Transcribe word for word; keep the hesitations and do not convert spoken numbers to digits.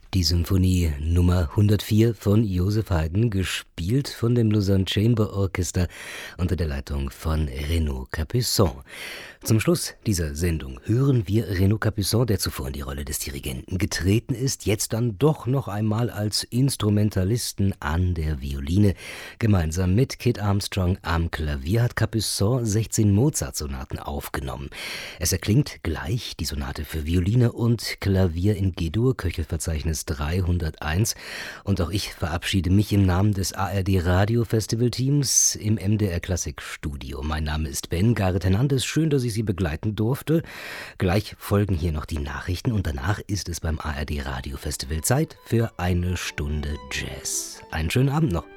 Die Symphonie Nummer hundertvier von Joseph Haydn, gespielt von dem Lausanne Chamber Orchester unter der Leitung von Renaud Capuçon. Zum Schluss dieser Sendung hören wir Renaud Capuçon, der zuvor in die Rolle des Dirigenten getreten ist, jetzt dann doch noch einmal als Instrumentalisten an der Violine. Gemeinsam mit Kit Armstrong am Klavier hat Capuçon sechzehn Mozart-Sonaten aufgenommen. Es erklingt gleich die Sonate für Violine und Klavier in G-Dur, Köchelverzeichnis dreihunderteins. Und auch ich verabschiede mich im Namen des A R D Radio Festival Teams im M D R Klassik Studio. Mein Name ist Ben Gareth Hernandez. Schön, dass ich Sie begleiten durfte. Gleich folgen hier noch die Nachrichten und danach ist es beim A R D Radio Festival Zeit für eine Stunde Jazz. Einen schönen Abend noch.